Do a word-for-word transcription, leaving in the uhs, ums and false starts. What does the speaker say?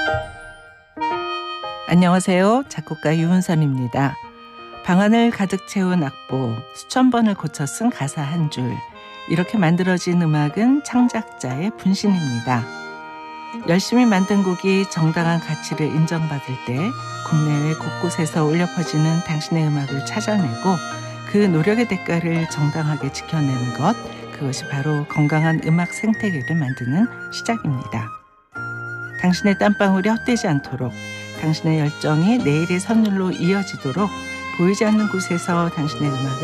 안녕하세요. 작곡가 유은선입니다. 방안을 가득 채운 악보, 수천 번을 고쳐 쓴 가사 한 줄, 이렇게 만들어진 음악은 창작자의 분신입니다. 열심히 만든 곡이 정당한 가치를 인정받을 때 국내외 곳곳에서 울려 퍼지는 당신의 음악을 찾아내고 그 노력의 대가를 정당하게 지켜내는 것, 그것이 바로 건강한 음악 생태계를 만드는 시작입니다. 당신의 땀방울이 헛되지 않도록, 당신의 열정이 내일의 선율로 이어지도록 보이지 않는 곳에서 당신의 음악을